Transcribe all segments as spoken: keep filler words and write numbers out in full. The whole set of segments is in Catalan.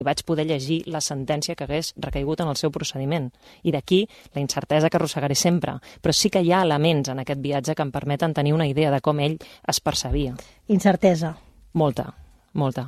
vaig poder llegir la sentència que hagués recaigut en el seu procediment. I d'aquí la incertesa que arrossegaré sempre. Però sí que hi ha elements en aquest viatge que em permeten tenir una idea de com ell es percebia. Incertesa. Molta, molta.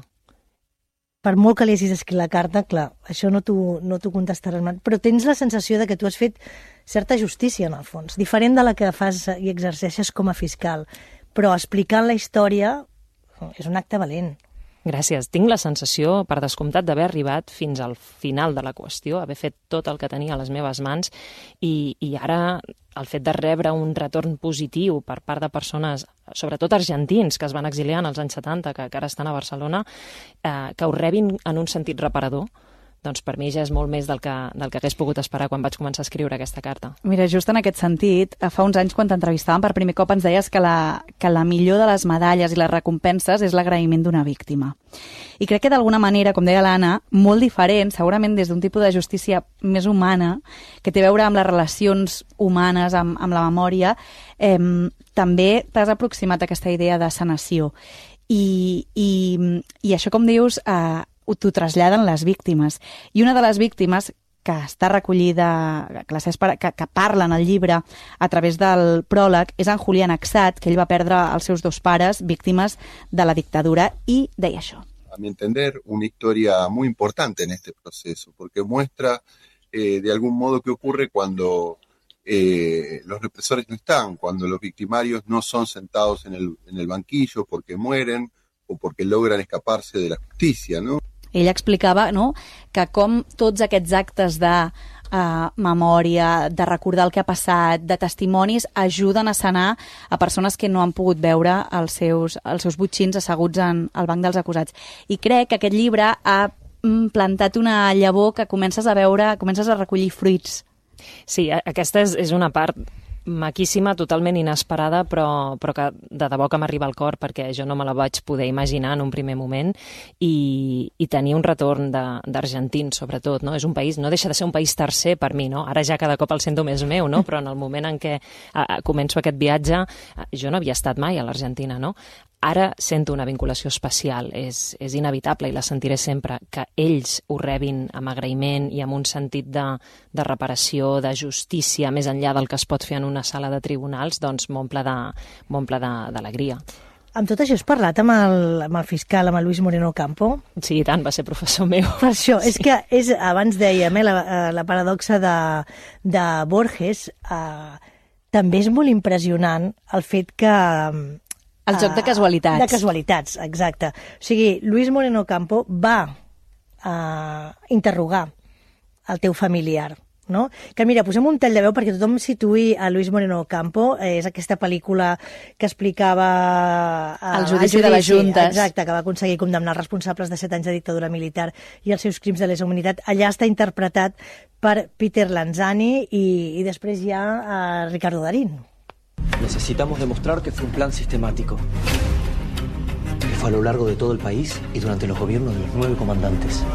Per molt que li hagis escrit la carta, clar, això no t'ho no t'ho contestaràs mai, però tens la sensació de que tu has fet certa justícia, en el fons, diferent de la que fas i exerceixes com a fiscal. Però explicant la història és un acte valent. Gràcies. Tinc la sensació, per descomptat, d'haver arribat fins al final de la qüestió, haver fet tot el que tenia a les meves mans i, i ara el fet de rebre un retorn positiu per part de persones, sobretot argentins, que es van exiliar en els anys setanta, que, que ara estan a Barcelona, eh, que ho rebin en un sentit reparador, doncs per mi ja és molt més del que, del que hagués pogut esperar quan vaig començar a escriure aquesta carta. Mira, just en aquest sentit, fa uns anys quan t'entrevistàvem per primer cop ens deies que la, que la millor de les medalles i les recompenses és l'agraïment d'una víctima. I crec que d'alguna manera, com deia l'Anna, molt diferent, segurament des d'un tipus de justícia més humana, que té a veure amb les relacions humanes, amb, amb la memòria, eh, també t'has aproximat a aquesta idea de sanació. I, i, i això, com dius, eh, t'ho traslladen les víctimes. I una de les víctimes que està recollida, que, que, que parla en el llibre a través del pròleg, és en Julián Axat, que ell va perdre els seus dos pares víctimes de la dictadura, i deia això. A mi entender, una historia muy importante en este proceso, porque muestra eh, de algún modo qué ocurre cuando eh, los represores no están, cuando los victimarios no son sentados en el, en el banquillo porque mueren o porque logran escaparse de la justicia, ¿no? Ell explicava, no?, que com tots aquests actes de uh, memòria, de recordar el que ha passat, de testimonis, ajuden a sanar a persones que no han pogut veure els seus, els seus botxins asseguts en el banc dels acusats. I crec que aquest llibre ha plantat una llavor que comences a veure, comences a recollir fruits. Sí, aquesta és, és una part maquíssima, totalment inesperada, però, però que de debò que m'arriba al cor, perquè jo no me la vaig poder imaginar en un primer moment, i, i tenir un retorn d'argentins, sobretot, no? És un país, no deixa de ser un país tercer per mi, no? Ara ja cada cop el sento més meu, no? Però en el moment en què a, a, començo aquest viatge, jo no havia estat mai a l'Argentina, no? Ara sento una vinculació especial, és, és inevitable i la sentiré sempre, que ells ho rebin amb agraïment i amb un sentit de, de reparació, de justícia, més enllà del que es pot fer en una sala de tribunals, doncs m'omple d'alegria. Amb tot això has parlat amb el, amb el fiscal, amb el Luis Moreno Ocampo? Sí, i tant, va ser professor meu. Per això, és que és, abans dèiem, eh, la, la paradoxa de, de Borges, eh, també és molt impressionant el fet que... El joc de casualitats. De casualitats, exacte. O sigui, Luis Moreno Ocampo va uh, interrogar el teu familiar, no? Que mira, posem un tall de veu perquè tothom situï a Luis Moreno Ocampo, eh, és aquesta pel·lícula que explicava... Uh, el judici, el judici de les juntes. Exacte, que va aconseguir condemnar els responsables de set anys de dictadura militar i els seus crims de lesa humanitat. Allà està interpretat per Peter Lanzani i, i després hi ha uh, Ricardo Darín. Necesitamos demostrar que fue un plan sistemático, que fue a lo largo de todo el país y durante los gobiernos de los nueve comandantes.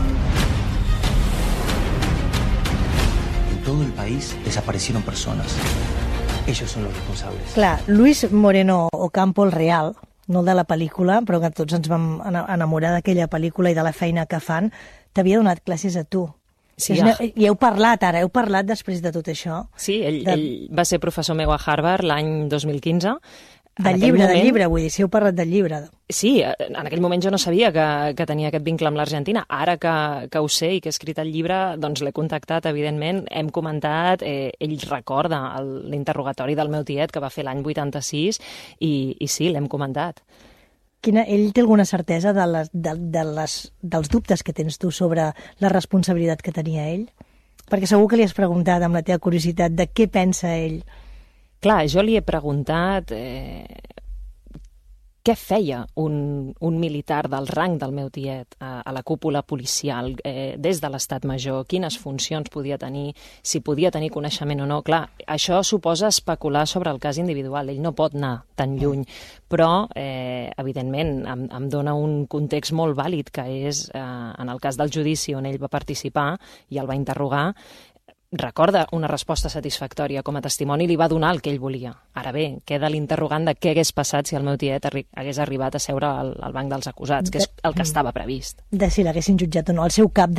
En todo el país desaparecieron personas. Ellos son los responsables. Clar, Luis Moreno Ocampo, el real, no el de la pel·lícula, però que tots ens vam enamorar d'aquella pel·lícula i de la feina que fan, t'havia donat classes a tu. Sí, ja. I heu parlat ara, heu parlat després de tot això? Sí, ell, de... ell va ser professor meu a Harvard l'any dos mil quinze. Del llibre, moment... del llibre, vull dir, si heu parlat del llibre. Sí, en aquell moment jo no sabia que, que tenia aquest vincle amb l'Argentina. Ara que, que ho sé i que he escrit el llibre, doncs l'he contactat, evidentment, hem comentat, eh, ell recorda l'interrogatori del meu tiet que va fer l'any vuitanta-sis i, i sí, l'hem comentat. Quina, ell té alguna certesa de les, de, de les, dels dubtes que tens tu sobre la responsabilitat que tenia ell? Perquè segur que li has preguntat amb la teva curiositat de què pensa ell. Clar, jo li he preguntat eh, què feia un, un militar del rang del meu tiet a, a la cúpula policial eh, des de l'Estat Major, quines funcions podia tenir, si podia tenir coneixement o no. Clar, això suposa especular sobre el cas individual, ell no pot anar tan lluny, però eh, evidentment em, em dona un context molt vàlid, que és eh, en el cas del judici on ell va participar i el va interrogar, recorda una resposta satisfactòria com a testimoni, li va donar el que ell volia. Ara bé, queda l'interrogant de què hagués passat si el meu tiet arri hagués arribat a seure al, al banc dels acusats, que és el que estava previst. De si l'haguessin jutjat o no. El seu cap